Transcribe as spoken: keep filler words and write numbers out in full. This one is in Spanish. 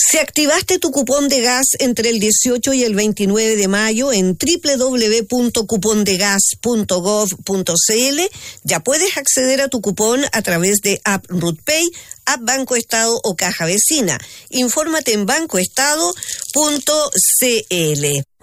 Si activaste tu cupón de gas entre el dieciocho y el veintinueve de mayo en doble u doble u doble u punto cupón de gas punto gov punto c l, ya puedes acceder a tu cupón a través de App RutPay, App Banco Estado o Caja Vecina. Infórmate en bancoestado punto c l.